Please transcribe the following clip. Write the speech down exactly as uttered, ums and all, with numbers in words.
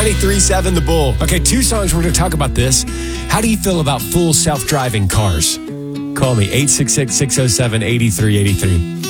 ninety-three point seven The Bull. Okay, two songs. We're going to talk about this. How do you feel about full self-driving cars? Call me, eight six six, six oh seven, eight three eight three.